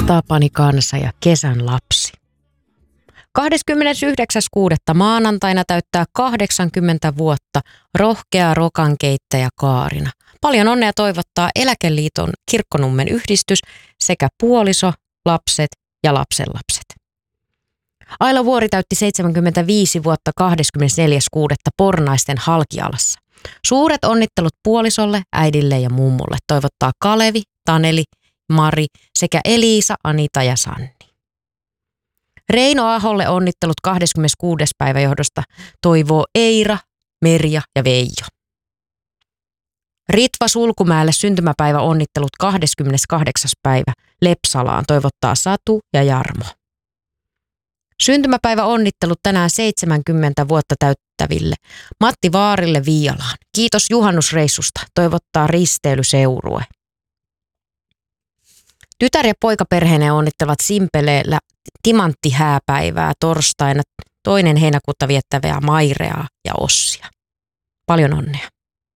Tapani kansa ja kesän lapsi. 29.6. maanantaina täyttää 80 vuotta rohkea rokankeittäjä Kaarina. Paljon onnea toivottaa Eläkeliiton Kirkkonummen yhdistys sekä puoliso, lapset ja lapsenlapset. Aila Vuori täytti 75 vuotta 24.6. Pornaisten Halkialassa. Suuret onnittelut puolisolle, äidille ja mummulle toivottaa Kalevi, Taneli, Mari sekä Eliisa, Anita ja Sanni. Reino Aholle onnittelut 26. päivä johdosta toivoo Eira, Merja ja Veijo. Ritva Sulkumäelle syntymäpäivä onnittelut 28. päivä Lepsalaan toivottaa Satu ja Jarmo. Syntymäpäivä onnittelut tänään 70 vuotta täyttäville Matti Vaarille Viialaan. Kiitos juhannusreissusta, toivottaa risteilyseurue. Tytär- ja poikaperheineen onnittelevat Simpeleellä timanttihääpäivää torstaina 2. heinäkuuta viettävää Maireaa ja Ossia. Paljon onnea.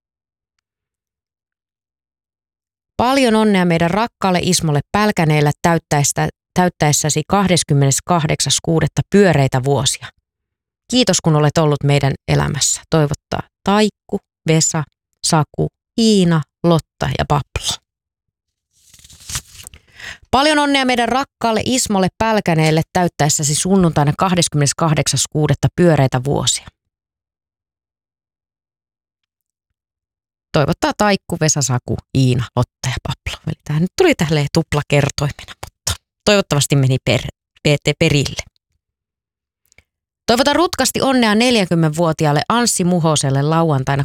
Paljon onnea meidän rakkaalle Ismolle Pälkäneellä täyttäessäsi 28.6. pyöreitä vuosia. Kiitos kun olet ollut meidän elämässä. Toivottaa Taikku, Vesa, Saku, Iina, Lotta ja Papla. Paljon onnea meidän rakkaalle Ismolle Pälkäneelle täyttäessäsi sunnuntaina 28.6. pyöreitä vuosia. Toivottaa Taikku, Vesa, Saku, Iina, Lotta ja Papla. Eli tämä nyt tuli tälleen tuplakertoimena, mutta toivottavasti meni perille. Toivotan rutkasti onnea 40-vuotiaalle Anssi Muhoselle lauantaina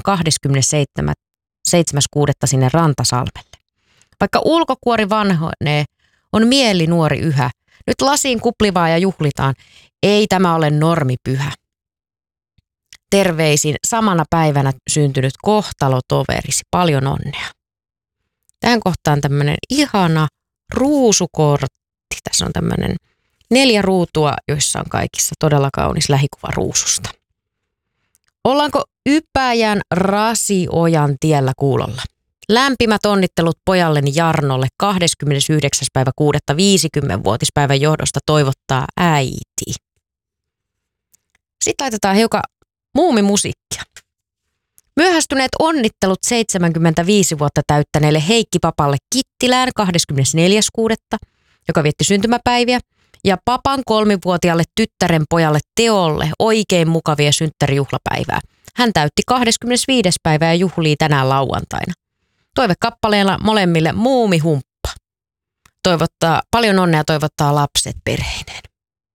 27.6. sinne Rantasalmelle. Vaikka ulkokuori vanhoinee, on mieli nuori yhä. Nyt lasiin kuplivaa ja juhlitaan. Ei tämä ole normipyhä. Terveisin samana päivänä syntynyt kohtalotoverisi. Paljon onnea. Tähän kohtaan tämmöinen ihana ruusukortti. Tässä on tämmöinen 4 ruutua, joissa on kaikissa todella kaunis lähikuva ruususta. Ollaanko Ypäjän Rasiojan tiellä kuulolla? Lämpimät onnittelut pojalleni Jarnolle 29. päivä 6. 50-vuotispäivän johdosta toivottaa äiti. Sitten laitetaan hiukan muumimusiikkia. Myöhästyneet onnittelut 75 vuotta täyttäneelle Heikki Papalle Kittilään 24.6., joka vietti syntymäpäiviä, ja Papan 3-vuotiaalle tyttären pojalle Teolle oikein mukavia synttärijuhlapäivää. Hän täytti 25. päivää ja juhlii tänään lauantaina. Toivekappaleella molemmille muumihumppa. Toivottaa paljon onnea, toivottaa lapset perheineen.